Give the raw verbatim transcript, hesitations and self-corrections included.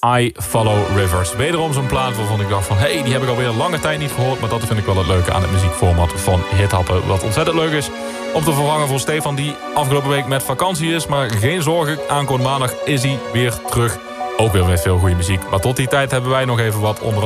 I Follow Rivers. Wederom zo'n plaat waarvan ik dacht van... hé, hey, die heb ik alweer lange tijd niet gehoord. Maar dat vind ik wel het leuke aan het muziekformat van Hithappen. Wat ontzettend leuk is om te vervangen voor Stefan... die afgelopen week met vakantie is. Maar geen zorgen, aankomende maandag is hij weer terug. Ook weer met veel goede muziek. Maar tot die tijd hebben wij nog even wat onder